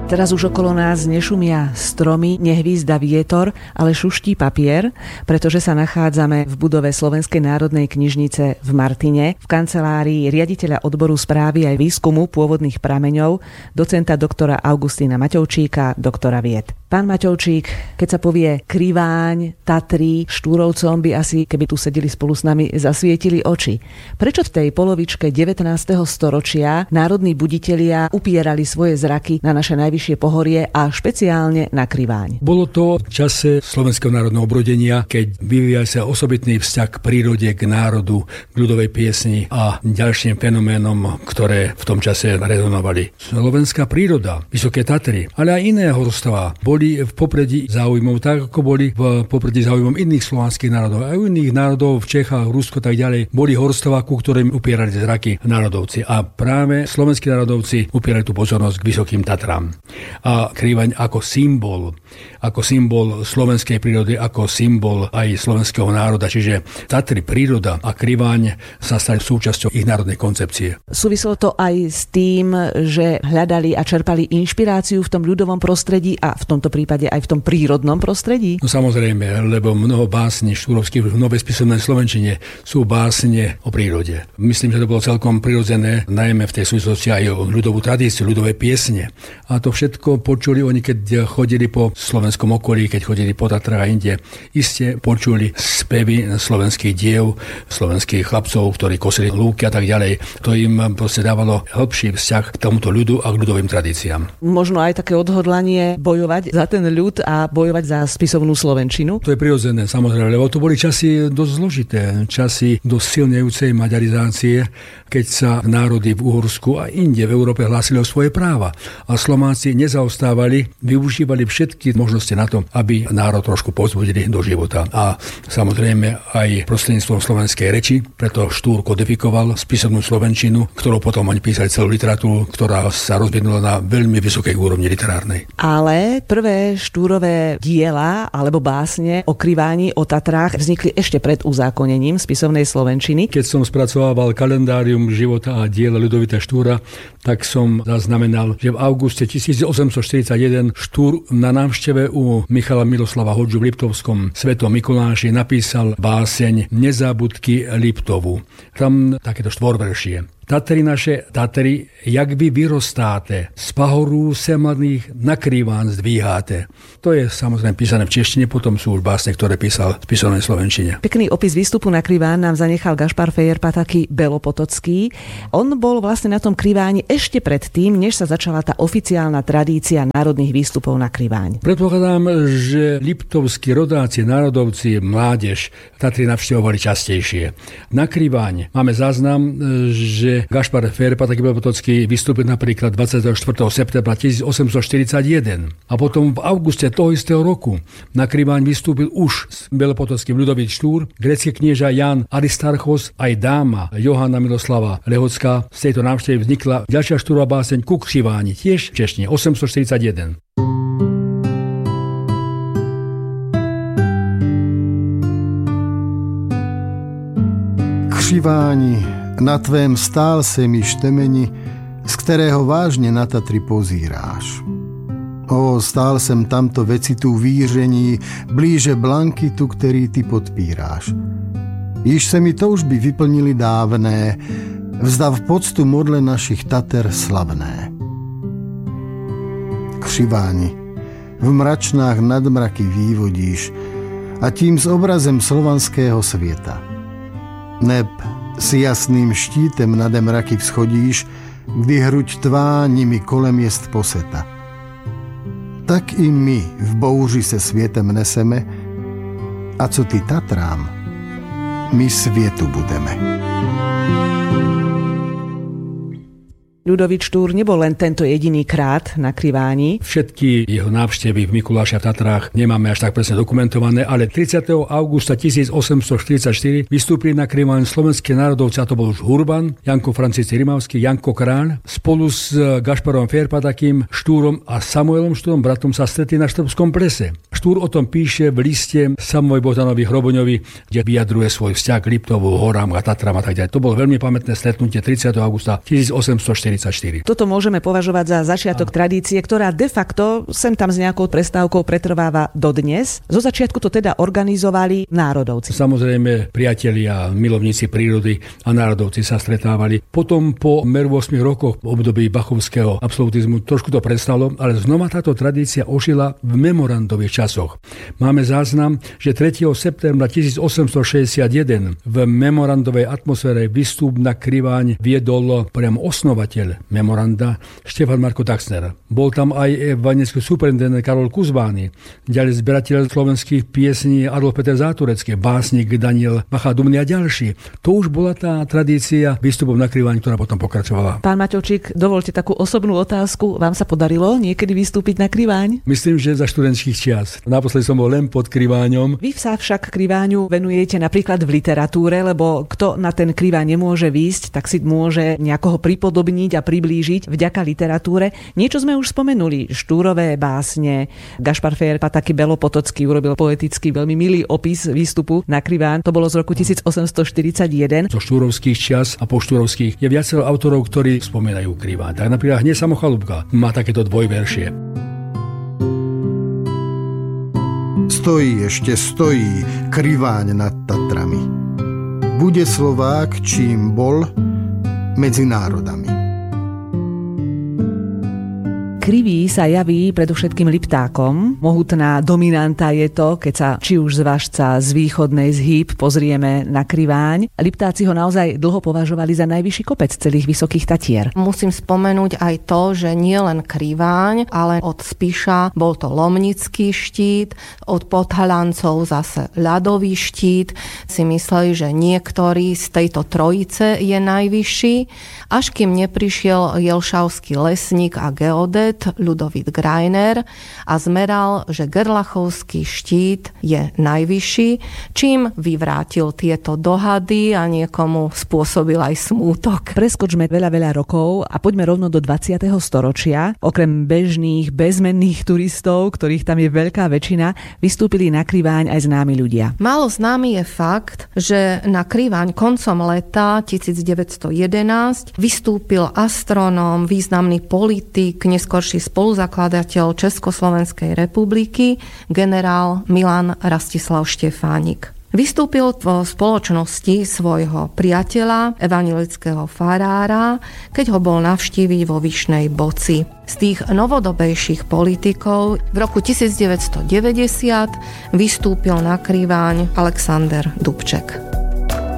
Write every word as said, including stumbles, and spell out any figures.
Teraz už okolo nás nešumia stromy, nehvízda vietor, ale šuští papier, pretože sa nachádzame v budove Slovenskej národnej knižnice v Martine, v kancelárii riaditeľa odboru správy aj výskumu pôvodných prameňov, docenta doktora Augustína Maťovčíka, doktora vied. Pán Maťovčík, keď sa povie Kriváň, Tatry, Štúrovcom by asi, keby tu sedeli spolu s nami, zasvietili oči. Prečo v tej polovičke devätnásteho storočia národní buditelia upierali svoje zraky na naše najvyššie pohorie a špeciálne na Kriváň? Bolo to v čase Slovenského národného obrodenia, keď vyvíjal sa osobitný vzťah k prírode, k národu, k ľudovej piesni a ďalším fenoménom, ktoré v tom čase rezonovali. Slovenská príroda, Vysoké Tatry, ale aj iné horstvá boli v popredí záujmov, tak ako boli v popredí záujmom iných slovanských národov. Aj u iných národov v Čechách, Rusko tak ďalej boli horstvá, ku ktorým upierali zraky národovci. A práve slovenskí národovci upierali tú pozornosť k Vysokým Tatrám. A Krivaň ako symbol, ako symbol slovenskej prírody, ako symbol aj slovenského národa. Čiže Tatry, príroda a Krivaň sa stali súčasťou ich národnej koncepcie. Súvislo to aj s tým, že hľadali a čerpali inšpiráciu v tom ľudovom prostredí a v tomto prípade aj v tom prírodnom prostredí? No samozrejme, lebo mnoho básní štúrovských v novej spisovnej slovenčine sú básne o prírode. Myslím, že to bolo celkom prirodzené, najmä v tej súvislosti aj o ľudovú tradíciu, ľudové piesne. A to všetko počuli oni, keď chodili po slovenskom okolí, keď chodili po Tatrách a inde. Iste počuli spevy slovenských diev, slovenských chlapcov, ktorí kosili lúky a tak ďalej. To im proste dávalo hĺbší vzťah k tomuto ľudu a k ľudovým tradíciám. Možno aj také odhodlanie bojovať za ten ľud a bojovať za spisovnú slovenčinu? To je prirodzené, samozrejme, lebo to boli časy dosť zložité, časy dosť silnejúcej maďarizácie, keď sa národy v Uhorsku a inde v Európe hlásili o svoje práva. A Slováci nezaostávali, využívali všetky možnosti na to, aby národ trošku povzbudili do života. A samozrejme aj prostredníctvom slovenskej reči, preto Štúr kodifikoval spisovnú slovenčinu, ktorou potom oni písali celú literatúru, ktorá sa rozvinula na veľmi vysokej úrovni literárnej. Ale prvé Štúrové diela alebo básne o Kriváni, o Tatrách vznikli ešte pred uzákonením spisovnej slovenčiny. Keď som spracovával kalendárium života a diela Ľudovita Štúra, tak som zaznamenal, že v auguste tisícosemstoštyridsaťjeden Štúr na návšteve u Michala Miloslava Hodžu v Liptovskom Svetom Mikuláši napísal báseň Nezábudky Liptovu. Tam takéto štvorveršie. Tatry naše, Tatry, jak vy vyrostáte, z pahorů se mladých na Kriváň zdvíháte. To je samozrejme písané v češtine, potom sú už básne, ktoré písal v písanej slovenčine. Pekný opis výstupu na Kriváň nám zanechal Gašpar Fejerpa, taký Belopotocký. On bol vlastne na tom Kriváni ešte predtým, než sa začala tá oficiálna tradícia národných výstupov na Kriváň. Predpokladám, že liptovskí rodáci, národovci, mládež Tatry navštevovali častejšie. Na Kriváň máme záznam, že Gašpar Fejerpa, taký Belopotocký, vystúpil napríklad dvadsiateho štvrtého septembra tisícosemstoštyridsaťjeden a potom v auguste toho istého roku na Kriváň vystúpil už s Belopotockým Ľudovít Štúr, grécky knieža Jan Aristarchos aj dáma Johana Miloslava Lehocká. Z tejto návštevy vznikla ďalšia Štúrová báseň Ku Kriváni, tiež v češtine osemstoštyridsaťjeden. Kriváni, na tvém stál se mi štemeni, z kterého vážně na Tatry pozíráš. O, stál jsem tamto vecitu víření, blíže blankitu, který ty podpíráš. Již se mi toužby vyplnili dávné, vzdav poctu modle našich Tater slavné. Kriváni, v mračnách nadmraky vývodíš a tím s obrazem slovanského světa. Neb s jasným štítem nade mraky vzchodíš, kdy hruď tvá nimi kolem jest poseta. Tak i my v bouři se světem neseme, a co ty Tatrám, my světu budeme. Ľudovít Štúr nebol len tento jediný krát na Kriváni. Všetky jeho návštevy v Mikuláši a v Tatrách nemáme až tak presne dokumentované, ale tridsiateho augusta tisícosemstoštyridsaťštyri vystúpili na Kriváň slovenské národovci, a to bol už Hurban, Janko František Rimavský, Janko Kráľ. Spolu s Gašparom Fejerpatakým, Štúrom a Samuelom Štúrom, bratom, sa stretli na Štrbskom plese. Štúr o tom píše v liste Samovi Bohdanovi Hroboňovi, kde vyjadruje svoj vzťah k Liptovu, horám a Tatram a tak ďalej. To bolo veľmi pamätné stretnutie tridsiateho augusta tisícosemstoštyridsaťštyri. Toto môžeme považovať za začiatok a... tradície, ktorá de facto sem tam s nejakou prestávkou pretrváva dodnes. Zo začiatku to teda organizovali národovci. Samozrejme, priatelia, milovníci prírody a národovci sa stretávali. Potom po meru ôsmich rokoch v období bachovského absolutizmu trošku to prestalo, ale znova táto tradícia ožila v memorandových časoch. Máme záznam, že tretieho septembra tisícosemstošesťdesiatjeden v memorandovej atmosfére vystúp na Kriváň viedol priamo osnovateľ memoranda Štefan Marko Taxner. Bol tam aj vanecký superintendent Karol Kuzbány, ďalej zberateľ slovenských piesní Adolf Peter Záturecký, básnik Daniel Machadumny a ďalší. To už bola tá tradícia výstupov na Kriváň, ktorá potom pokračovala. Pán Maťovčík, dovolte takú osobnú otázku. Vám sa podarilo niekedy vystúpiť na Kriváň? Myslím, že za študentských čias. Naposledy som bol len pod Kriváňom. Vy sa však Kriváňu venujete napríklad v literatúre, lebo kto na ten Kriváň nemôže výjsť, tak si môže nejakoho pripodobniť a priblížiť vďaka literatúre. Niečo sme už spomenuli, Štúrové básne. Gašpar Fér Pataky Belopotocký urobil poetický veľmi milý opis výstupu na Kriváň. To bolo z roku tisícosemstoštyridsaťjeden. Zo štúrovských čias a po štúrovských je viacero autorov, ktorí spomínajú Kriváň. Tak napríklad hneď Samo Chalúbka má takéto dvojveršie. Stojí, ešte stojí Kriváň nad Tatrami. Bude Slovák, čím bol, medzi národami. Krivý sa javí predovšetkým Liptákom. Mohutná dominanta je to, keď sa či už z Važca, z východnej, z Hýb pozrieme na Kriváň. Liptáci ho naozaj dlho považovali za najvyšší kopec celých Vysokých Tatier. Musím spomenúť aj to, že nie len Kriváň, ale od Spiša bol to Lomnický štít, od Podhalancov zase ľadový štít. Si mysleli, že niektorý z tejto trojice je najvyšší, až kým neprišiel jelšavský lesník a geodet Ľudovít Greiner a zmeral, že Gerlachovský štít je najvyšší, čím vyvrátil tieto dohady a niekomu spôsobil aj smútok. Preskočme veľa, veľa rokov a poďme rovno do dvadsiateho storočia. Okrem bežných, bezmenných turistov, ktorých tam je veľká väčšina, vystúpili na Kriváň aj známi ľudia. Málo známy je fakt, že na Kriváň koncom leta tisícdeväťstojedenásť vystúpil astronóm, významný politik, neskôr spoluzakladateľ Československej republiky, generál Milan Rastislav Štefánik. Vystúpil v spoločnosti svojho priateľa, evanjelického farára, keď ho bol navštíviť vo Vyšnej Boci. Z tých novodobejších politikov v roku tisícdeväťstodeväťdesiat vystúpil na Kriváň Alexander Dubček.